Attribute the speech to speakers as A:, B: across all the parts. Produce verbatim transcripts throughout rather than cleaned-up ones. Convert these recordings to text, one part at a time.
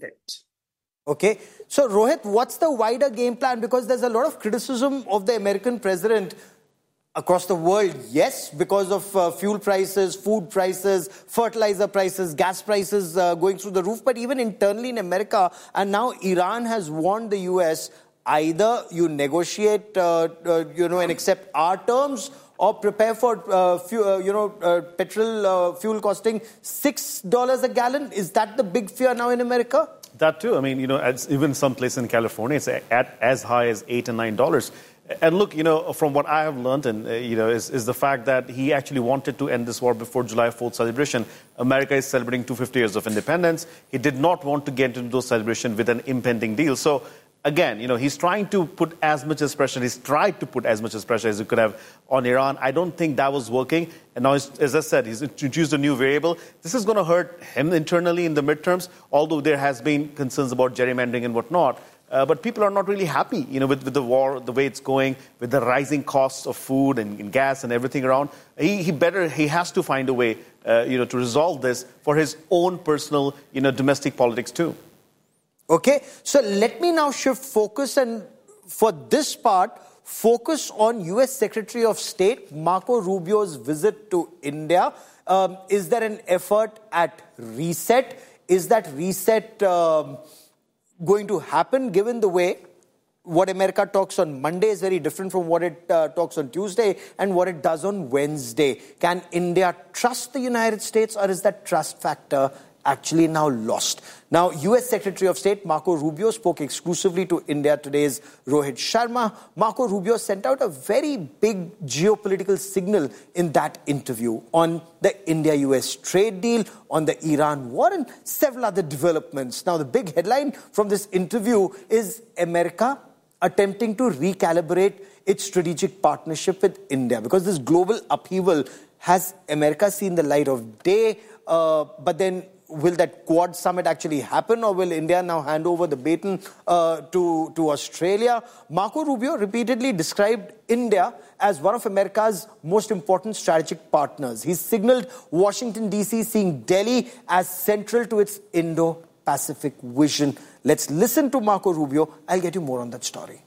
A: with it.
B: Okay. So, Rohit, what's the wider game plan? Because there's a lot of criticism of the American president across the world. Yes, because of uh, fuel prices, food prices, fertilizer prices, gas prices uh, going through the roof. But even internally in America, and now Iran has warned the U S, either you negotiate, uh, uh, you know, and accept our terms, or prepare for, uh, fu- uh, you know, uh, petrol uh, fuel costing six dollars a gallon. Is that the big fear now in America?
C: That too. I mean, you know, as even some place in California, it's at as high as eight and nine dollars. And look, you know, from what I have learned, and uh, you know, is, is the fact that he actually wanted to end this war before July fourth celebration. America is celebrating two hundred fifty years of independence. He did not want to get into those celebrations with an impending deal. So, again, you know, he's trying to put as much as pressure. He's tried to put as much as pressure as he could have on Iran. I don't think that was working. And now, as I said, he's introduced a new variable. This is going to hurt him internally in the midterms, although there has been concerns about gerrymandering and whatnot. Uh, but people are not really happy, you know, with, with the war, the way it's going, with the rising costs of food and, and gas and everything around. He, he better, he has to find a way, uh, you know, to resolve this for his own personal, you know, domestic politics too.
B: Okay, so let me now shift focus, and for this part, focus on U S Secretary of State Marco Rubio's visit to India. Um, is there an effort at reset? Is that reset um, going to happen, given the way what America talks on Monday is very different from what it uh, talks on Tuesday and what it does on Wednesday? Can India trust the United States, or is that trust factor actually now lost? Now, U S Secretary of State Marco Rubio spoke exclusively to India Today's Rohit Sharma. Marco Rubio sent out a very big geopolitical signal in that interview on the India-U S trade deal, on the Iran war, and several other developments. Now, the big headline from this interview is America attempting to recalibrate its strategic partnership with India, because this global upheaval has America seen the light of day, uh, but then will that Quad summit actually happen, or will India now hand over the baton uh, to, to Australia? Marco Rubio repeatedly described India as one of America's most important strategic partners. He signaled Washington, D C seeing Delhi as central to its Indo-Pacific vision. Let's listen to Marco Rubio. I'll get you more on that story.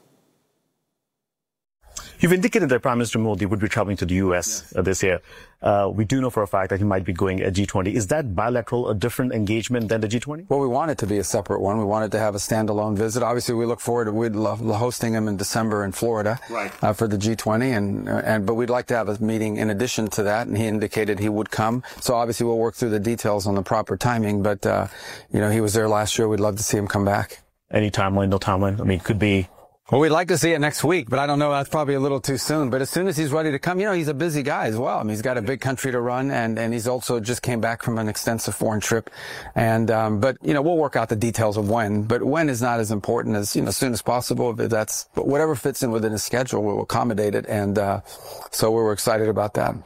D: You've indicated that Prime Minister Modi would be traveling to the U S yes. uh, this year. Uh, we do know for a fact that he might be going at G twenty. Is that bilateral, a different engagement than the G twenty?
E: Well, we want it to be a separate one. We wanted to have a standalone visit. Obviously, we look forward to we'd love hosting him in December in Florida
D: right.
E: uh, for the G twenty. And, and, but we'd like to have a meeting in addition to that. And he indicated he would come. So obviously, we'll work through the details on the proper timing. But, uh, you know, he was there last year. We'd love to see him come back.
D: Any timeline, no timeline? I mean, could be...
E: Well, we'd like to see it next week, but I don't know. That's probably a little too soon. But as soon as he's ready to come, you know, he's a busy guy as well. I mean, he's got a big country to run, and, and he's also just came back from an extensive foreign trip. And, um, but, you know, we'll work out the details of when. But when is not as important as, you know, as soon as possible. But that's, but whatever fits in within his schedule, we'll accommodate it. And, uh, so we're excited about that.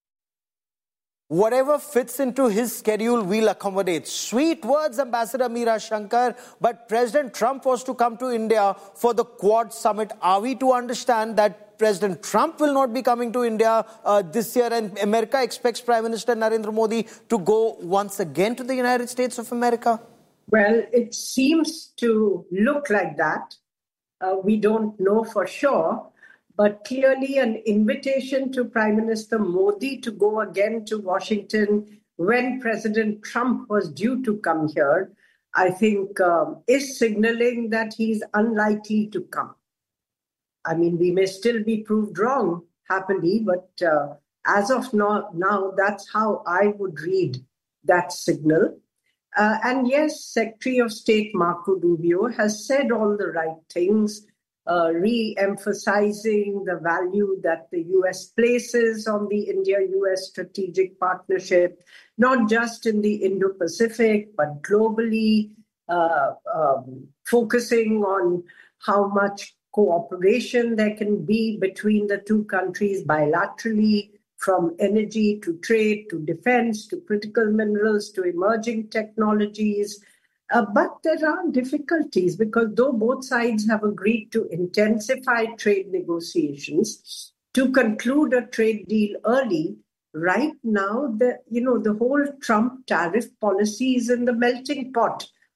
B: Whatever fits into his schedule, we'll accommodate. Sweet words, Ambassador Meera Shankar, but President Trump was to come to India for the Quad summit. Are we to understand that President Trump will not be coming to India uh, this year, and America expects Prime Minister Narendra Modi to go once again to the United States of America?
A: Well, it seems to look like that. Uh, we don't know for sure. But clearly an invitation to Prime Minister Modi to go again to Washington when President Trump was due to come here, I think um, is signaling that he's unlikely to come. I mean, we may still be proved wrong, happily, but uh, as of now, now, that's how I would read that signal. Uh, and yes, Secretary of State Marco Rubio has said all the right things, Uh, re-emphasizing the value that the U S places on the India-U S strategic partnership, not just in the Indo-Pacific, but globally, uh, um, focusing on how much cooperation there can be between the two countries bilaterally, from energy to trade to defense to critical minerals to emerging technologies. Uh, but there are difficulties because though both sides have agreed to intensify trade negotiations to conclude a trade deal early, right now, the, you know, the whole Trump tariff policy is in the melting pot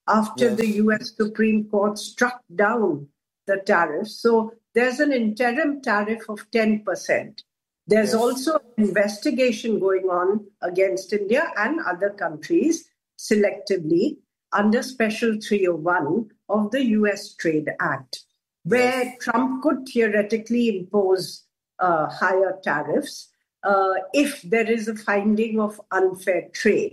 A: after
B: Yes.
A: the U S Supreme Court struck down the tariffs. So there's an interim tariff of ten percent. There's
B: Yes.
A: also an investigation going on against India and other countries selectively under Special three oh one of the U S Trade Act, where
B: Yes.
A: Trump could theoretically impose uh, higher tariffs uh, if there is a finding of unfair trade.